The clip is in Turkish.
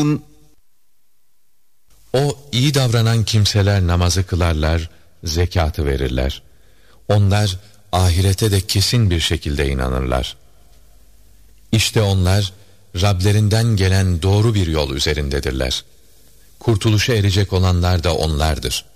O iyi davranan kimseler namazı kılarlar, zekatı verirler. Onlar ahirete de kesin bir şekilde inanırlar. İşte onlar Rablerinden gelen doğru bir yol üzerindedirler. Kurtuluşa erecek olanlar da onlardır.